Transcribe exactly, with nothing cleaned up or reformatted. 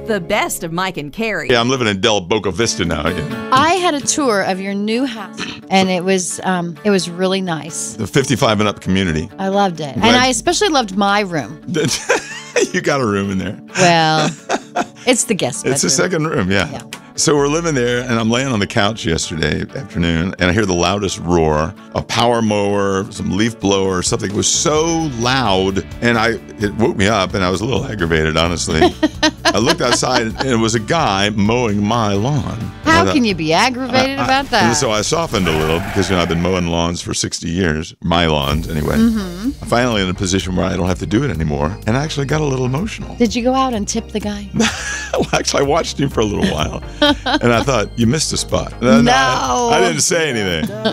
the best of Mike and Carrie. Yeah, I'm living in Del Boca Vista now. I had a tour of your new house, and it was um, it was really nice. The fifty-five and up community. I loved it, and Glad- I especially loved my room. You got a room in there. Well, it's the guest bedroom. It's a second room, yeah. Yeah. So we're living there, and I'm laying on the couch yesterday afternoon, and I hear the loudest roar, a power mower, some leaf blower, something. It was so loud, and I it woke me up, and I was a little aggravated, honestly. I looked outside, and it was a guy mowing my lawn. How And I- can you be aggravated I- I- about that? And so I softened a little because, you know, I've been mowing lawns for sixty years, my lawns anyway. Mm-hmm. I'm finally in a position where I don't have to do it anymore, and I actually got a little emotional. Did you go out and tip the guy? Well, actually, I watched him for a little while, and I thought, you missed a spot. No. I, I didn't say anything.